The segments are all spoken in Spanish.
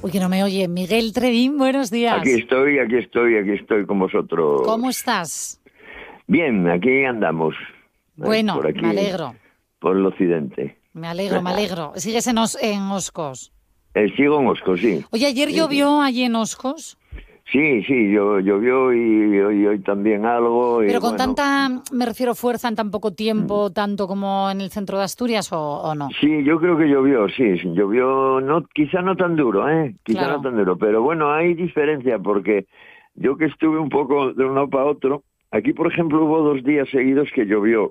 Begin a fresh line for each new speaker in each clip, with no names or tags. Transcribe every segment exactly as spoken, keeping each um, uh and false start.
Uy, que no me oye. Miguel Trevín, buenos días.
Aquí estoy, aquí estoy, aquí estoy con vosotros.
¿Cómo estás?
Bien, aquí andamos.
Bueno,
por aquí,
me alegro.
Por el occidente.
Me alegro, me alegro. ¿Sigues en, Os en Oscos?
Eh, sigo en Oscos, sí.
Oye, ¿ayer
sí,
llovió allí en Oscos?
Sí, sí, yo, llovió y hoy, hoy también algo. Y
Pero con
bueno,
tanta, me refiero, fuerza en tan poco tiempo, tanto como en el centro de Asturias, ¿o, o no?
Sí, yo creo que llovió, sí, sí, llovió, no, quizá no tan duro, ¿eh? Quizá
Claro.
no tan duro, pero bueno, hay diferencia porque yo que estuve un poco de un lado para otro, aquí por ejemplo hubo dos días seguidos que llovió,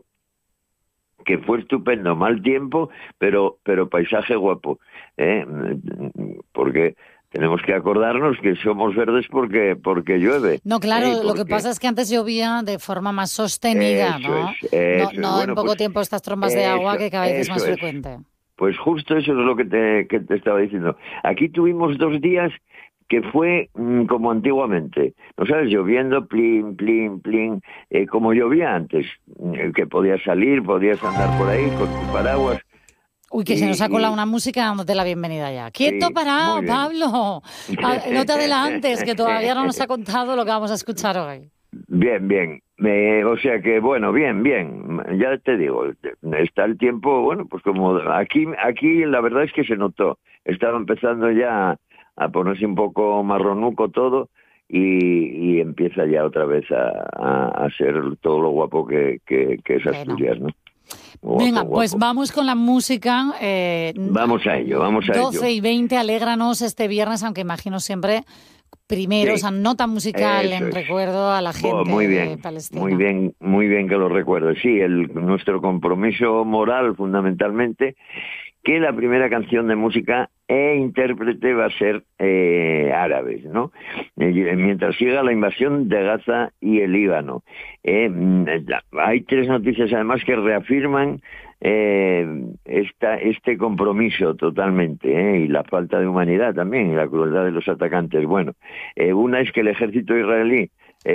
que fue estupendo, mal tiempo, pero pero paisaje guapo, ¿eh? Porque tenemos que acordarnos que somos verdes porque porque llueve.
No, claro,
¿eh?
lo
Porque...
que pasa es que antes llovía de forma más sostenida,
eso
¿no?
Es, eso
no no
es. Bueno,
en poco
pues,
tiempo estas trombas de agua
eso,
que cada vez es más
eso es.
frecuente.
Pues justo eso es lo que te, que te estaba diciendo. Aquí tuvimos dos días que fue mmm, como antiguamente, ¿no sabes? Lloviendo, plin, plin, plin, eh, como llovía antes, eh, que podías salir, podías andar por ahí con tu paraguas.
Uy, que
y,
se nos ha colado
y,
una música dándote la bienvenida ya. ¡Quieto,
sí,
parado,
muy bien.
Pablo! Ah, no te adelantes, que todavía no nos ha contado lo que vamos a escuchar hoy.
Bien, bien. Eh, o sea que, bueno, bien, bien. Ya te digo, está el tiempo, bueno, pues como aquí, aquí la verdad es que se notó. Estaba empezando ya a ponerse un poco marronuco todo y, y empieza ya otra vez a, a, a ser todo lo guapo que, que, que es Asturias, ¿no? Guapo,
Venga,
guapo.
pues vamos con la música. Eh,
vamos a ello, vamos a
doce
ello.
y veinte, alégranos este viernes, aunque imagino siempre primero,
Sí,
esa nota musical en
es.
recuerdo a la gente
oh, muy bien,
de Palestina.
Muy bien, muy bien que lo recuerdes. Sí, el, nuestro compromiso moral fundamentalmente, que la primera canción de música e intérprete va a ser eh, árabes, ¿no? Eh, mientras siga la invasión de Gaza y el Líbano. Eh, hay tres noticias además que reafirman eh, esta, este compromiso totalmente, eh, y la falta de humanidad también, y la crueldad de los atacantes. Bueno, eh, una es que el ejército israelí